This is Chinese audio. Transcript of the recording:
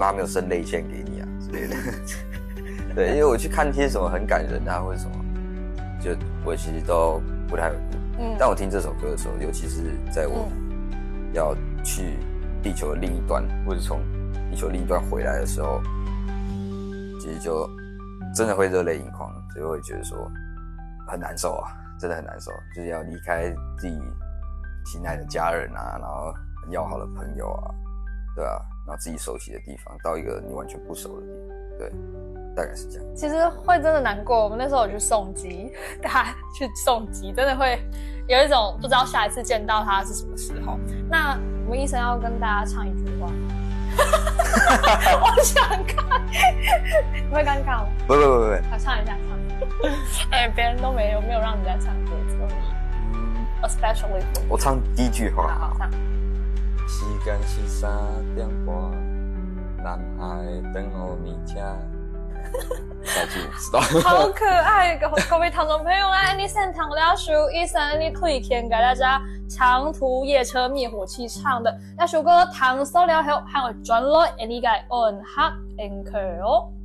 妈没有生泪腺给你啊之类的。对，因为我去看一些什么很感人啊或者什么，就我其实都不太会哭。但我听这首歌的时候，尤其是在我要去地球的另一端，或者从地球另一端回来的时候，其实就真的会热泪盈眶，所以会觉得说很难受啊，真的很难受，就是要离开自己心爱的家人啊，然后很要好的朋友啊，对啊，然后自己熟悉的地方，到一个你完全不熟的地方，对，大概是这样。 其实会真的难过。我们那时候有去送机，大家去送机，真的会有一种不知道下一次见到他是什么时候。那我们医生要跟大家唱一句话。我想看，你会尴尬吗？ 不， 好，唱一下，哎，别人都没有让人家唱歌，只有你，especially for you。 我唱第一句话。 好，唱。 时间是3点半，男孩等我你家。下句不知道。 好可爱，各位听众朋友啊，你先听了首医生你推荐给大家长途夜车灭火器唱的那首歌，听熟了后，还有转来你嘅按下 anchor 哦。